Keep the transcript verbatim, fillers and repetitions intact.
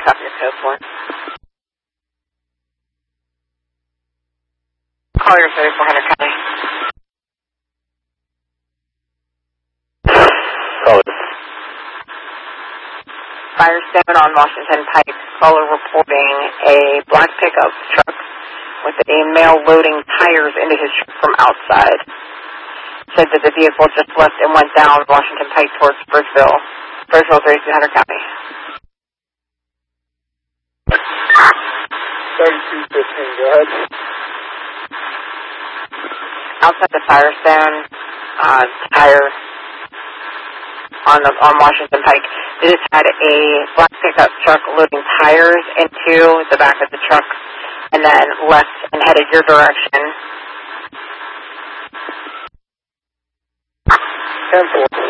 copy your code for. Collier thirty-four hundred, copy. Collier. Firestone on Washington Pike, caller reporting a black pickup truck with a male loading tires into his truck from outside. Said that the vehicle just left and went down Washington Pike towards Spruceville. Spruceville thirty-two hundred, copy. thirty-two fifteen, go ahead. Outside the Firestone uh, tire on the on Washington Pike, they just had a black pickup truck loading tires into the back of the truck and then left and headed your direction. ten four.